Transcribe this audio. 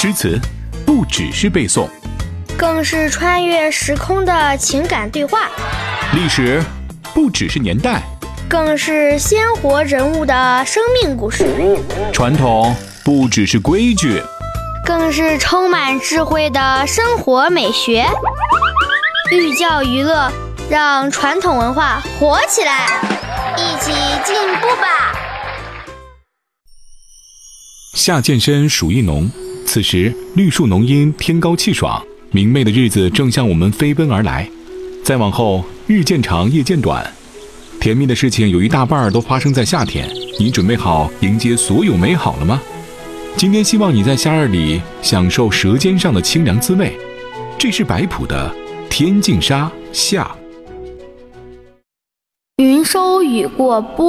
诗词不只是背诵， 更是穿越时空的情感对话； 历史不只是年代， 更是鲜活人物的生命故事； 传统不只是规矩， 更是充满智慧的生活美学。寓教于乐，让传统文化活起来，一起进步吧！ 夏渐深，暑意浓，此时绿树浓荫，天高气爽，明媚的日子正向我们飞奔而来。再往后，日渐长，夜渐短，甜蜜的事情有一大半都发生在夏天。你准备好迎接所有美好了吗？今天希望你在夏日里享受舌尖上的清凉滋味。这是白朴的《天净沙·夏》。 云收雨过波